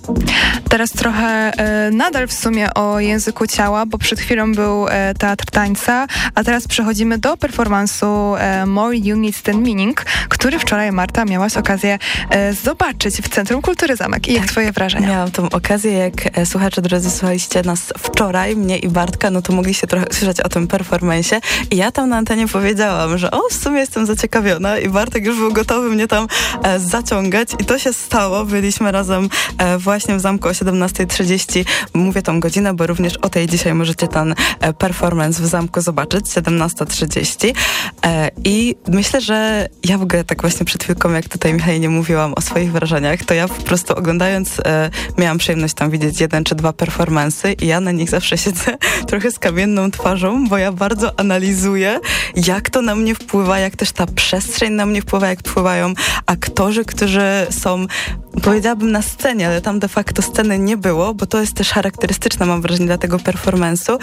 Teraz trochę nadal w sumie o języku ciała, bo przed chwilą był teatr tańca, a teraz przechodzimy do performansu More Units Than Meaning, który wczoraj, Marta, miałaś okazję zobaczyć w Centrum Kultury Zamek. I jak twoje wrażenia? Miałam tą okazję, jak słuchacze drodzy słuchaliście nas wczoraj, mnie i Bartka, no to mogliście trochę słyszeć o tym performansie i ja tam na antenie powiedziałam, że w sumie jestem zaciekawiona i Bartek już był gotowy mnie tam zaciągać i to się stało. Byliśmy razem właśnie w Zamku o 17:30. Mówię tą godzinę, bo również o tej dzisiaj możecie ten performance w Zamku zobaczyć, 17:30. I myślę, że ja w ogóle tak właśnie przed chwilką, jak tutaj Michale mówiłam o swoich wrażeniach, to ja po prostu oglądając miałam przyjemność tam widzieć 1 czy 2 performance'y i ja na nich zawsze siedzę trochę z kamienną twarzą, bo ja bardzo analizuję, jak to na mnie wpływa, jak też ta przestrzeń na mnie wpływa, jak wpływają aktorzy, którzy są, powiedziałabym, na scenie, ale tam de facto sceny nie było, bo to jest też charakterystyczne, mam wrażenie, dla tego performance'u,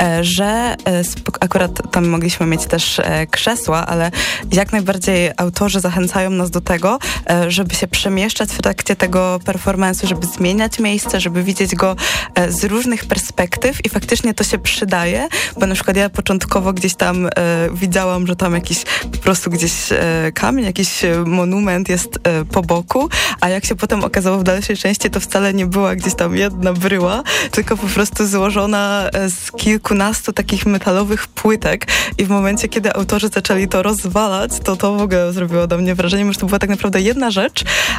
że akurat tam mogliśmy mieć też krzesła, ale jak najbardziej autorzy zachęcają nas do tego, żeby się przemieszczać w trakcie tego performance'u, żeby zmieniać miejsce, żeby widzieć go z różnych perspektyw i faktycznie to się przydaje, bo na przykład ja początkowo gdzieś tam widziałam, że tam jakiś po prostu gdzieś kamień, jakiś monument jest po boku, a jak się potem okazało w dalszej części, to wcale nie była gdzieś tam jedna bryła, tylko po prostu złożona z kilkunastu takich metalowych płytek i w momencie, kiedy autorzy zaczęli to rozwalać, to w ogóle zrobiło na mnie wrażenie, że to była tak naprawdę jedna rzecz,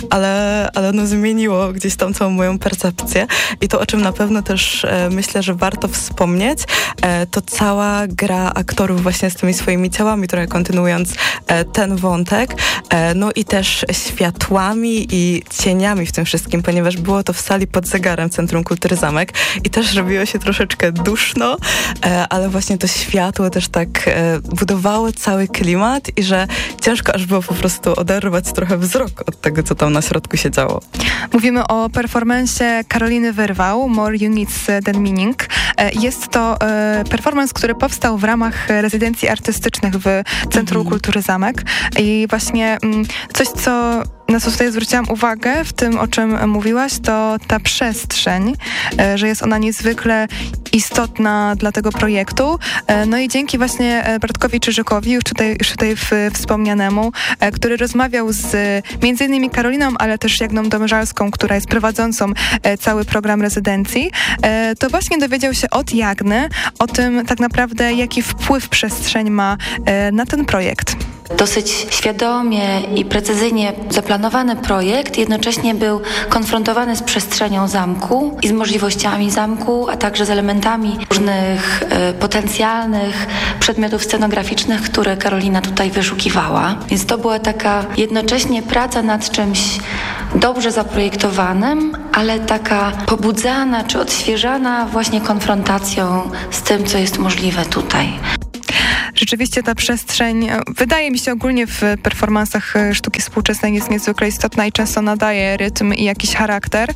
ale no zmieniło gdzieś tam całą moją percepcję i to, o czym na pewno też myślę, że warto wspomnieć, to cała gra aktorów właśnie z tymi swoimi ciałami, trochę kontynuując ten wątek, no i też światłami i cieniami w tym wszystkim, ponieważ było to w sali pod zegarem Centrum Kultury Zamek i też robiło się troszeczkę duszno, ale właśnie to światło też tak budowało cały klimat i że ciężko aż było po prostu oderwać trochę wzrok od tego, co tam na środku się działo. Mówimy o performansie Karoliny Wyrwał, More Units Than Meaning. Jest to performance, który powstał w ramach rezydencji artystycznych w Centrum Kultury Zamek i właśnie coś, na co tutaj zwróciłam uwagę w tym, o czym mówiłaś, to ta przestrzeń, że jest ona niezwykle istotna dla tego projektu. No i dzięki właśnie Bartkowi Czyżykowi, już tutaj wspomnianemu, który rozmawiał z między innymi Karoliną, ale też Jagną Domyżalską, która jest prowadzącą cały program rezydencji, to właśnie dowiedział się od Jagny o tym tak naprawdę, jaki wpływ przestrzeń ma na ten projekt. Dosyć świadomie i precyzyjnie zaplanowany projekt jednocześnie był konfrontowany z przestrzenią zamku i z możliwościami zamku, a także z elementami różnych potencjalnych przedmiotów scenograficznych, które Karolina tutaj wyszukiwała. Więc to była taka jednocześnie praca nad czymś dobrze zaprojektowanym, ale taka pobudzana czy odświeżana właśnie konfrontacją z tym, co jest możliwe tutaj. Rzeczywiście ta przestrzeń, wydaje mi się ogólnie w performansach sztuki współczesnej jest niezwykle istotna i często nadaje rytm i jakiś charakter,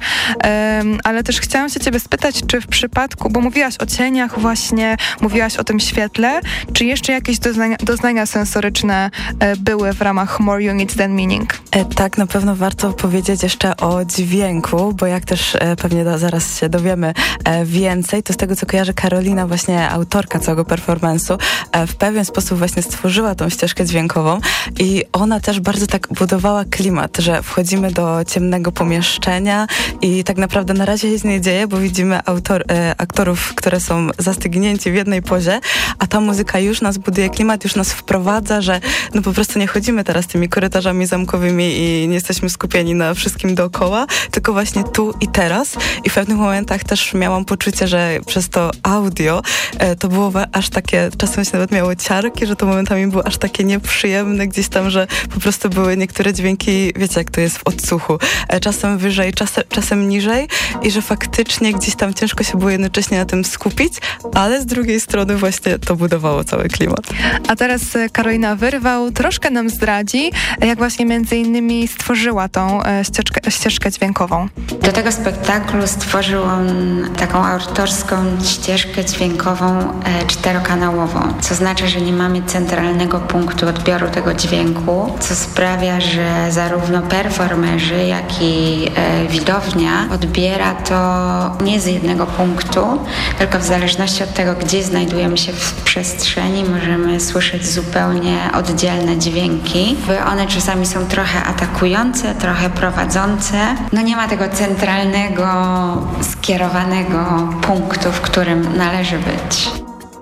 ale też chciałam się ciebie spytać, czy w przypadku, bo mówiłaś o cieniach właśnie, mówiłaś o tym świetle, czy jeszcze jakieś doznania sensoryczne były w ramach More Units Than Meaning? Tak, na pewno warto powiedzieć jeszcze o dźwięku, bo jak też pewnie zaraz się dowiemy więcej, to z tego, co kojarzy Karolina, właśnie autorka całego performance'u, w pewien sposób właśnie stworzyła tą ścieżkę dźwiękową i ona też bardzo tak budowała klimat, że wchodzimy do ciemnego pomieszczenia i tak naprawdę na razie nic nie dzieje, bo widzimy aktorów, które są zastygnięci w jednej pozie, a ta muzyka już nas buduje klimat, już nas wprowadza, że no po prostu nie chodzimy teraz tymi korytarzami zamkowymi i nie jesteśmy skupieni na wszystkim dookoła, tylko właśnie tu i teraz i w pewnych momentach też miałam poczucie, że przez to audio to było aż takie, czasem się nawet miało ciarki, że to momentami było aż takie nieprzyjemne gdzieś tam, że po prostu były niektóre dźwięki, wiecie jak to jest w odsłuchu, czasem wyżej, czasem niżej i że faktycznie gdzieś tam ciężko się było jednocześnie na tym skupić, ale z drugiej strony właśnie to budowało cały klimat. A teraz Karolina Wyrwał troszkę nam zdradzi, jak właśnie między innymi stworzyła tą ścieżkę dźwiękową. Do tego spektaklu stworzył on taką autorską ścieżkę dźwiękową 4-kanałową, co znaczy, że nie mamy centralnego punktu odbioru tego dźwięku, co sprawia, że zarówno performerzy, jak i widownia odbiera to nie z jednego punktu, tylko w zależności od tego, gdzie znajdujemy się w przestrzeni, możemy słyszeć zupełnie oddzielne dźwięki. One czasami są trochę atakujące, trochę prowadzące. No nie ma tego centralnego, skierowanego punktu, w którym należy być.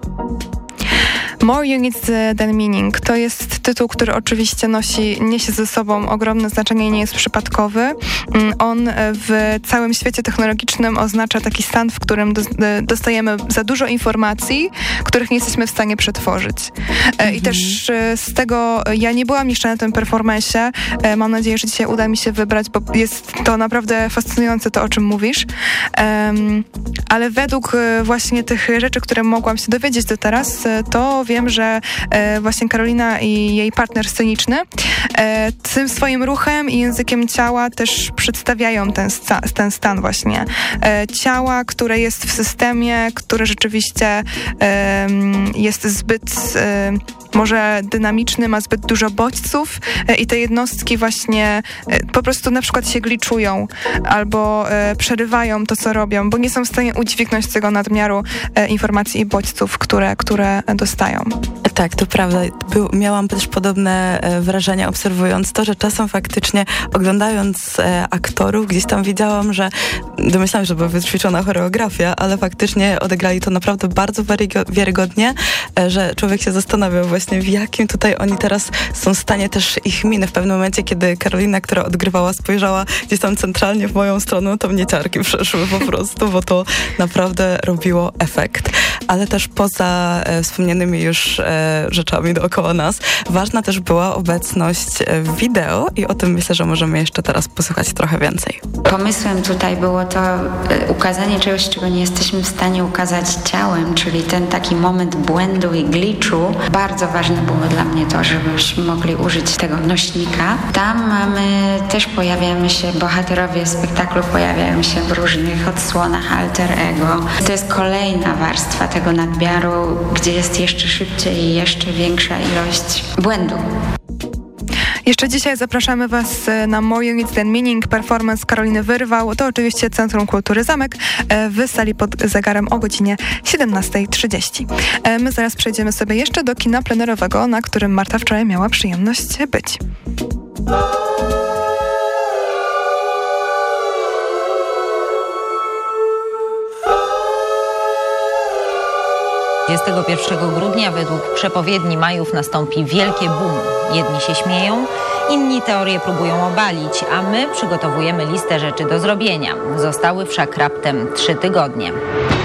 More Units Than Meaning to jest tytuł, który oczywiście niesie ze sobą ogromne znaczenie i nie jest przypadkowy. On w całym świecie technologicznym oznacza taki stan, w którym dostajemy za dużo informacji, których nie jesteśmy w stanie przetworzyć. I też z tego, ja nie byłam jeszcze na tym performance'ie, mam nadzieję, że dzisiaj uda mi się wybrać, bo jest to naprawdę fascynujące to, o czym mówisz. Ale według właśnie tych rzeczy, które mogłam się dowiedzieć do teraz, to wiem, że właśnie Karolina i jej partner sceniczny tym swoim ruchem i językiem ciała też przedstawiają ten stan właśnie ciała, które jest w systemie, które rzeczywiście jest zbyt może dynamiczny, ma zbyt dużo bodźców i te jednostki właśnie po prostu na przykład się gliczują albo przerywają to, co robią, bo nie są w stanie udźwignąć tego nadmiaru informacji i bodźców, które dostają. Tak, to prawda. Miałam też podobne wrażenia, obserwując to, że czasem faktycznie oglądając aktorów, gdzieś tam widziałam, że domyślałam, że była wyćwiczona choreografia, ale faktycznie odegrali to naprawdę bardzo wiarygodnie, że człowiek się zastanawiał właśnie, w jakim tutaj oni teraz są w stanie też ich miny. W pewnym momencie, kiedy Karolina, która odgrywała, spojrzała gdzieś tam centralnie w moją stronę, to mnie ciarki przeszły po prostu, bo to naprawdę robiło efekt. Ale też poza wspomnianymi już rzeczami dookoła nas, ważna też była obecność wideo i o tym myślę, że możemy jeszcze teraz posłuchać trochę więcej. Pomysłem tutaj było to ukazanie czegoś, czego nie jesteśmy w stanie ukazać ciałem, czyli ten taki moment błędu i glitchu. Bardzo ważne było dla mnie to, żebyśmy mogli użyć tego nośnika. Tam pojawiają się bohaterowie spektaklu, pojawiają się w różnych odsłonach alter ego. To jest kolejna warstwa tego nadmiaru, gdzie jest jeszcze szybciej i jeszcze większa ilość błędu. Jeszcze dzisiaj zapraszamy Was na More Units Than Meaning, performance Karoliny Wyrwał. To oczywiście Centrum Kultury Zamek w sali pod zegarem o godzinie 17:30. My zaraz przejdziemy sobie jeszcze do kina plenerowego, na którym Marta wczoraj miała przyjemność być. 21 grudnia według przepowiedni Majów nastąpi wielkie boom. Jedni się śmieją, inni teorię próbują obalić, a my przygotowujemy listę rzeczy do zrobienia. Zostały wszak raptem 3 tygodnie.